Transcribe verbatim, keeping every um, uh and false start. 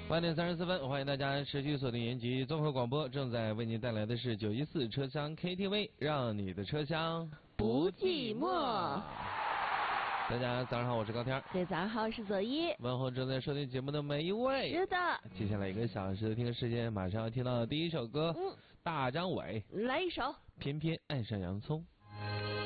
八点三十四分，欢迎大家持续锁定延吉综合广播，正在为您带来的是九一四车厢 K T V， 让你的车厢不寂寞。 大家早上好，我是高天。 对，早上好，我是左一。 问候正在收听节目的每一位。 是的。 接下来一个小时的听歌时间，马上要听到的第一首歌，嗯，大张伟， 来一首《 偏偏爱上洋葱》。